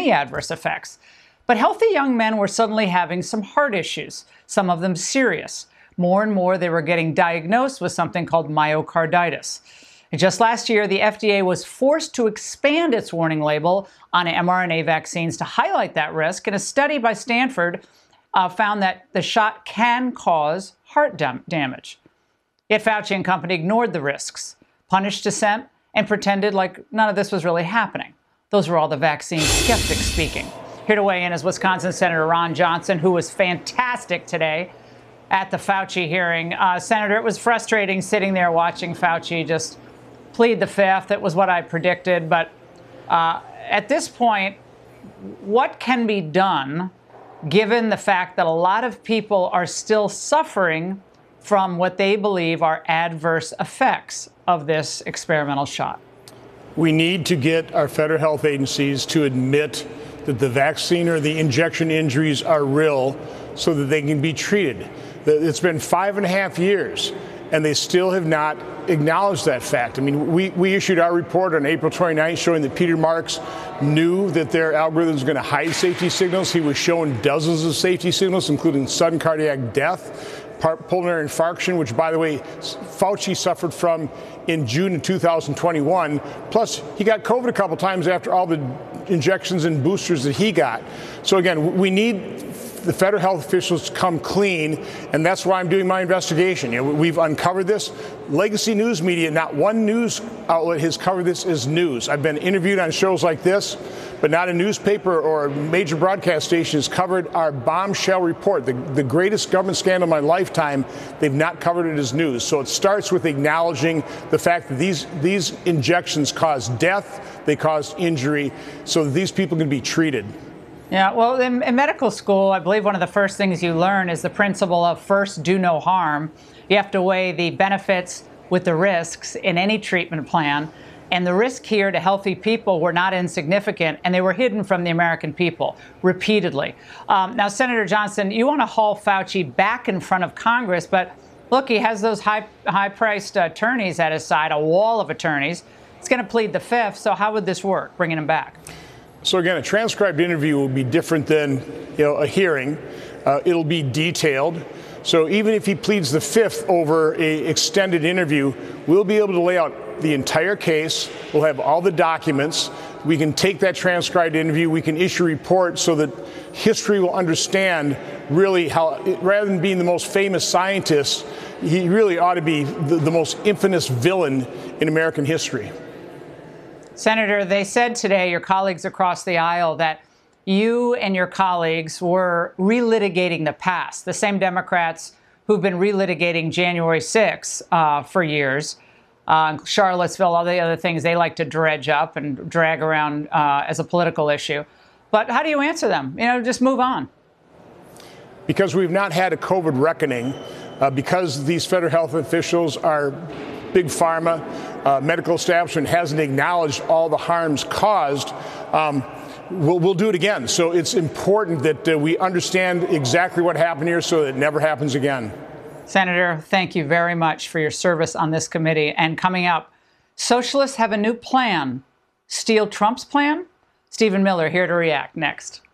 any adverse effects. But healthy young men were suddenly having some heart issues, some of them serious. More and more, they were getting diagnosed with something called myocarditis. And just last year, the FDA was forced to expand its warning label on mRNA vaccines to highlight that risk. And a study by Stanford found that the shot can cause heart damage. Yet Fauci and company ignored the risks, punished dissent, and pretended like none of this was really happening. Those were all the vaccine skeptics speaking. Here to weigh in is Wisconsin Senator Ron Johnson, who was fantastic today at the Fauci hearing. Senator, it was frustrating sitting there watching Fauci just plead the fifth. It was what I predicted. But at this point, what can be done given the fact that a lot of people are still suffering from what they believe are adverse effects of this experimental shot? We need to get our federal health agencies to admit that the vaccine or the injection injuries are real so that they can be treated. It's been 5.5 years, and they still have not acknowledged that fact. I mean, we issued our report on April 29th showing that Peter Marks knew that their algorithm was going to hide safety signals. He was showing dozens of safety signals, including sudden cardiac death, pulmonary infarction, which, by the way, Fauci suffered from in June of 2021. Plus, he got COVID a couple times after all the injections and boosters that he got. So again, we need the federal health officials to come clean, and that's why I'm doing my investigation. You know, we've uncovered this. Legacy news media, not one news outlet has covered this as news. I've been interviewed on shows like this, but not a newspaper or a major broadcast station has covered our bombshell report, the greatest government scandal of my lifetime. They've not covered it as news. So it starts with acknowledging the fact that these injections cause death, they cause injury, so that these people can be treated. Yeah, well, in medical school, I believe one of the first things you learn is the principle of first do no harm. You have to weigh the benefits with the risks in any treatment plan. And the risk here to healthy people were not insignificant, and they were hidden from the American people repeatedly. Now, Senator Johnson, you want to haul Fauci back in front of Congress, but look, he has those high-priced attorneys at his side, a wall of attorneys. He's going to plead the fifth, so how would this work, bringing him back? So again, a transcribed interview will be different than a hearing. It'll be detailed. So even if he pleads the fifth over an extended interview, we'll be able to lay out the entire case. We'll have all the documents. We can take that transcribed interview. We can issue a report so that history will understand really how, rather than being the most famous scientist, he really ought to be the most infamous villain in American history. Senator, they said today, your colleagues across the aisle, that you and your colleagues were relitigating the past, the same Democrats who've been relitigating January 6th for years, Charlottesville, all the other things they like to dredge up and drag around as a political issue. But how do you answer them? You know, just move on. Because we've not had a COVID reckoning, because these federal health officials are big pharma, medical establishment hasn't acknowledged all the harms caused, we'll do it again. So it's important that we understand exactly what happened here so that it never happens again. Senator, thank you very much for your service on this committee. And coming up, socialists have a new plan. Steal Trump's plan? Stephen Miller here to react next.